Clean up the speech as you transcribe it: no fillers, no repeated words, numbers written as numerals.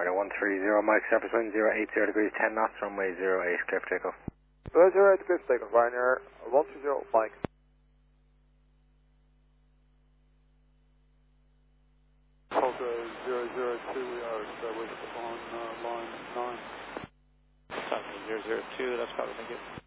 Ryder 130, Mike, surface wind 080 degrees, 10 knots, runway 08, clear for takeoff. 08, clear for takeoff, Ryder 130, Mike. Delta 002, we are established on line 9. Copy 002, that's probably going to get